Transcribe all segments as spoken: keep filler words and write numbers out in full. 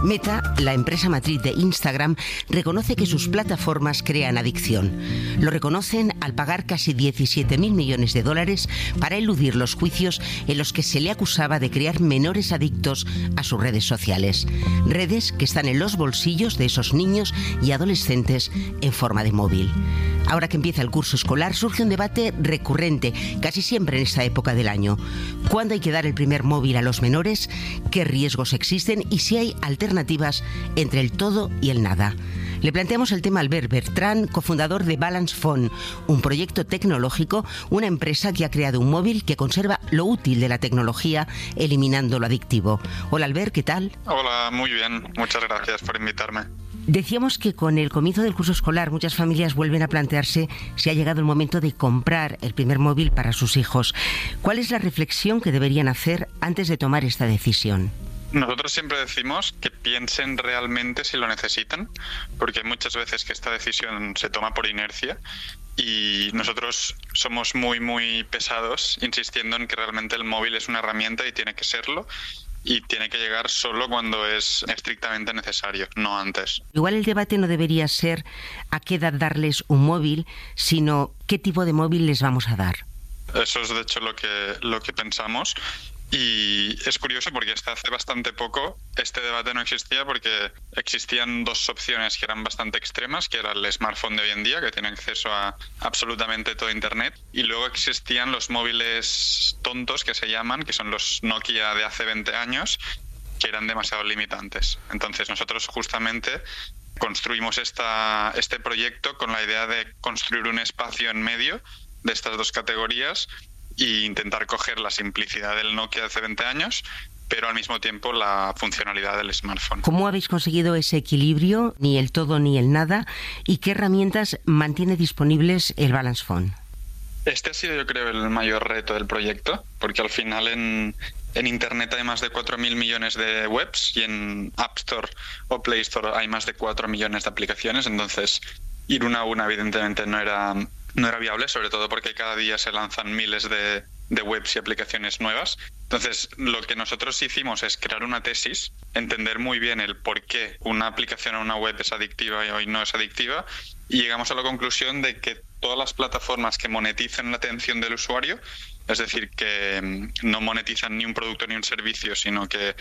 Meta, la empresa matriz de Instagram, reconoce que sus plataformas crean adicción. Lo reconocen al pagar casi diecisiete mil millones de dólares para eludir los juicios en los que se le acusaba de crear menores adictos a sus redes sociales. Redes que están en los bolsillos de esos niños y adolescentes en forma de móvil. Ahora que empieza el curso escolar, surge un debate recurrente, casi siempre en esta época del año. ¿Cuándo hay que dar el primer móvil a los menores? ¿Qué riesgos existen? Y si hay alternativas entre el todo y el nada. Le planteamos el tema a Albert Bertrand, cofundador de Balance Phone, un proyecto tecnológico, una empresa que ha creado un móvil que conserva lo útil de la tecnología, eliminando lo adictivo. Hola Albert, ¿qué tal? Hola, muy bien. Muchas gracias por invitarme. Decíamos que con el comienzo del curso escolar muchas familias vuelven a plantearse si ha llegado el momento de comprar el primer móvil para sus hijos. ¿Cuál es la reflexión que deberían hacer antes de tomar esta decisión? Nosotros siempre decimos que piensen realmente si lo necesitan, porque hay muchas veces que esta decisión se toma por inercia y nosotros somos muy, muy pesados insistiendo en que realmente el móvil es una herramienta y tiene que serlo. Y tiene que llegar solo cuando es estrictamente necesario, no antes. Igual el debate no debería ser a qué edad darles un móvil, sino qué tipo de móvil les vamos a dar. Eso es de hecho lo que, lo que pensamos. Y es curioso porque hasta hace bastante poco este debate no existía porque existían dos opciones que eran bastante extremas, que era el smartphone de hoy en día, que tiene acceso a absolutamente todo Internet, y luego existían los móviles tontos que se llaman, que son los Nokia de hace veinte años, que eran demasiado limitantes. Entonces nosotros justamente construimos esta, este proyecto con la idea de construir un espacio en medio de estas dos categorías e intentar coger la simplicidad del Nokia de hace veinte años, pero al mismo tiempo la funcionalidad del smartphone. ¿Cómo habéis conseguido ese equilibrio, ni el todo ni el nada, y qué herramientas mantiene disponibles el Balance Phone? Este ha sido, yo creo, el mayor reto del proyecto, porque al final en, en Internet hay más de cuatro mil millones de webs y en App Store o Play Store hay más de cuatro millones de aplicaciones, entonces ir una a una evidentemente no era... No era viable, sobre todo porque cada día se lanzan miles de, de webs y aplicaciones nuevas. Entonces, lo que nosotros hicimos es crear una tesis, entender muy bien el por qué una aplicación o una web es adictiva y hoy no es adictiva, y llegamos a la conclusión de que todas las plataformas que monetizan la atención del usuario, es decir, que no monetizan ni un producto ni un servicio, sino que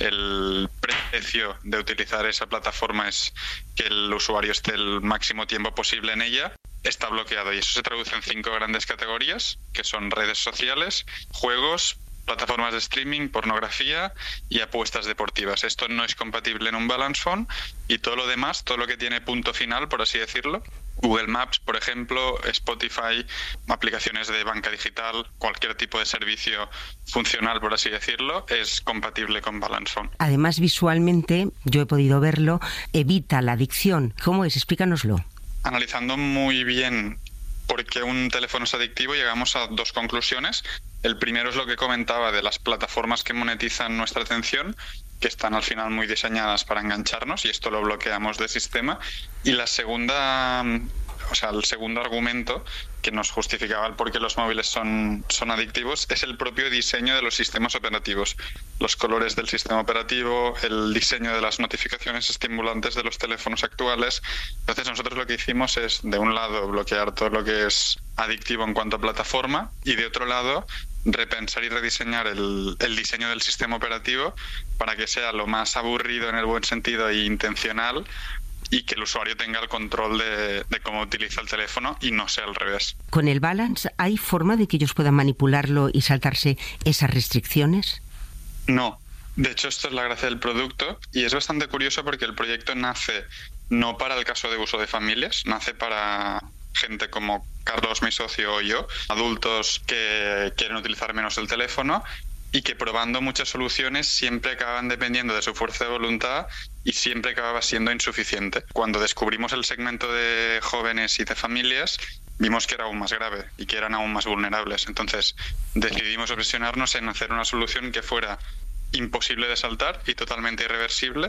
el precio de utilizar esa plataforma es que el usuario esté el máximo tiempo posible en ella, está bloqueado, y eso se traduce en cinco grandes categorías, que son redes sociales, juegos, plataformas de streaming, pornografía y apuestas deportivas. Esto no es compatible en un Balance Phone, y todo lo demás, todo lo que tiene punto final, por así decirlo, Google Maps, por ejemplo, Spotify, aplicaciones de banca digital, cualquier tipo de servicio funcional, por así decirlo, es compatible con Balance Phone. Además, visualmente, yo he podido verlo, evita la adicción. ¿Cómo es? Explícanoslo. Analizando muy bien por qué un teléfono es adictivo, llegamos a dos conclusiones. El primero es lo que comentaba de las plataformas que monetizan nuestra atención, que están al final muy diseñadas para engancharnos, y esto lo bloqueamos del sistema. Y la segunda, o sea, el segundo argumento que nos justificaba el por qué los móviles son, son adictivos es el propio diseño de los sistemas operativos. Los colores del sistema operativo, el diseño de las notificaciones estimulantes de los teléfonos actuales. Entonces nosotros lo que hicimos es, de un lado, bloquear todo lo que es adictivo en cuanto a plataforma, y de otro lado, repensar y rediseñar el, el diseño del sistema operativo para que sea lo más aburrido en el buen sentido e intencional, y que el usuario tenga el control de, de cómo utiliza el teléfono y no sea al revés. ¿Con el Balance hay forma de que ellos puedan manipularlo y saltarse esas restricciones? No. De hecho, esto es la gracia del producto, y es bastante curioso porque el proyecto nace no para el caso de uso de familias, nace para gente como Carlos, mi socio, o yo, adultos que quieren utilizar menos el teléfono y que, probando muchas soluciones, siempre acababan dependiendo de su fuerza de voluntad y siempre acababa siendo insuficiente. Cuando descubrimos el segmento de jóvenes y de familias, vimos que era aún más grave y que eran aún más vulnerables. Entonces decidimos obsesionarnos en hacer una solución que fuera imposible de saltar y totalmente irreversible,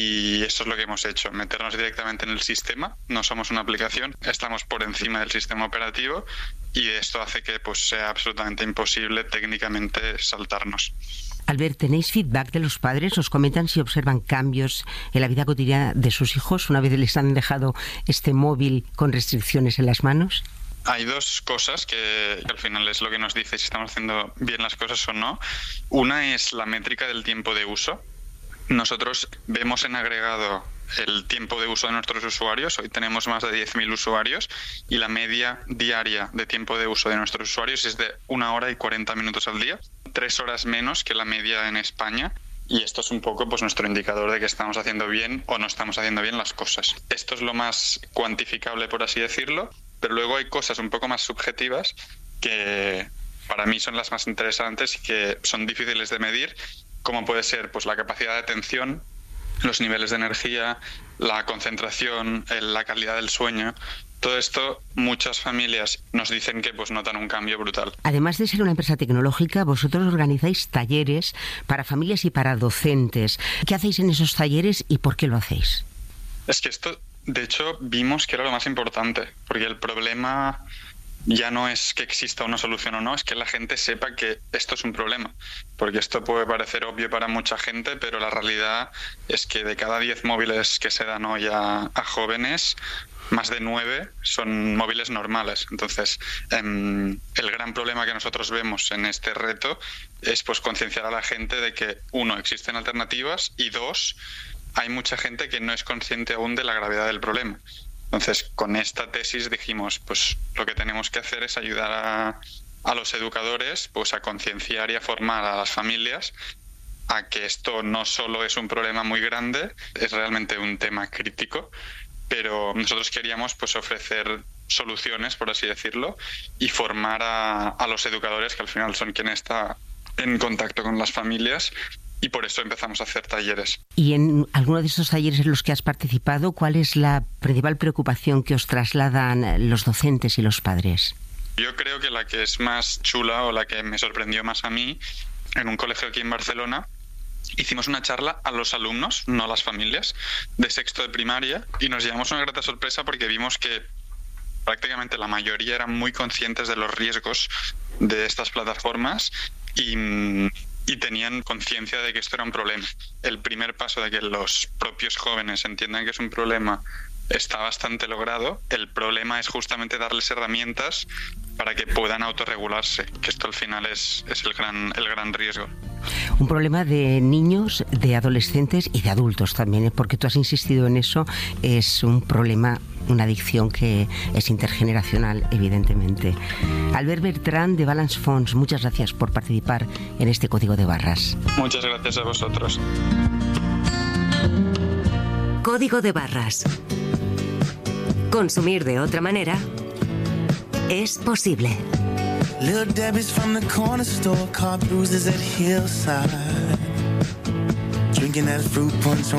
y eso es lo que hemos hecho, meternos directamente en el sistema. No somos una aplicación, estamos por encima del sistema operativo, y esto hace que pues sea absolutamente imposible técnicamente saltarnos. Albert, ¿tenéis feedback de los padres? ¿Os comentan si observan cambios en la vida cotidiana de sus hijos una vez les han dejado este móvil con restricciones en las manos? Hay dos cosas que, que al final es lo que nos dice si estamos haciendo bien las cosas o no. Una es la métrica del tiempo de uso. Nosotros vemos en agregado el tiempo de uso de nuestros usuarios. Hoy tenemos más de diez mil usuarios y la media diaria de tiempo de uso de nuestros usuarios es de una hora y cuarenta minutos al día, tres horas menos que la media en España. Y esto es un poco pues nuestro indicador de que estamos haciendo bien o no estamos haciendo bien las cosas. Esto es lo más cuantificable, por así decirlo, pero luego hay cosas un poco más subjetivas que para mí son las más interesantes y que son difíciles de medir, como puede ser pues la capacidad de atención, los niveles de energía, la concentración, la calidad del sueño. Todo esto, muchas familias nos dicen que pues notan un cambio brutal. Además de ser una empresa tecnológica, vosotros organizáis talleres para familias y para docentes. ¿Qué hacéis en esos talleres y por qué lo hacéis? Es que esto, de hecho, vimos que era lo más importante, porque el problema ya no es que exista una solución o no, es que la gente sepa que esto es un problema. Porque esto puede parecer obvio para mucha gente, pero la realidad es que de cada diez móviles que se dan hoy a, a jóvenes, más de nueve son móviles normales. Entonces, eh, el gran problema que nosotros vemos en este reto es pues concienciar a la gente de que, uno, existen alternativas y dos, hay mucha gente que no es consciente aún de la gravedad del problema. Entonces, con esta tesis dijimos, pues lo que tenemos que hacer es ayudar a, a los educadores pues a concienciar y a formar a las familias a que esto no solo es un problema muy grande, es realmente un tema crítico, pero nosotros queríamos pues ofrecer soluciones, por así decirlo, y formar a, a los educadores, que al final son quienes están en contacto con las familias, y por eso empezamos a hacer talleres. Y en alguno de estos talleres en los que has participado, ¿cuál es la principal preocupación que os trasladan los docentes y los padres? Yo creo que la que es más chula o la que me sorprendió más a mí, en un colegio aquí en Barcelona, hicimos una charla a los alumnos, no a las familias, de sexto de primaria, y nos llevamos una grata sorpresa porque vimos que prácticamente la mayoría eran muy conscientes de los riesgos de estas plataformas y, y tenían conciencia de que esto era un problema. El primer paso de que los propios jóvenes entiendan que es un problema está bastante logrado. El problema es justamente darles herramientas para que puedan autorregularse, que esto al final es, es el gran, el gran riesgo. Un problema de niños, de adolescentes y de adultos también, ¿eh? Porque tú has insistido en eso, es un problema, una adicción que es intergeneracional, evidentemente. Albert Bertran, de Balance Funds, muchas gracias por participar en este Código de Barras. Muchas gracias a vosotros. Código de Barras. Consumir de otra manera es posible. Little Debbie's from the corner store, car bruises at Hillside, drinking that fruit punch